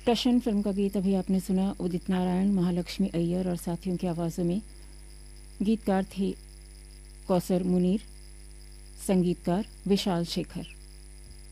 प्रश्न फिल्म का गीत अभी आपने सुना। उदित नारायण, महालक्ष्मी अय्यर और साथियों की आवाज़ों में। गीतकार थे कौसर मुनीर, संगीतकार विशाल शेखर।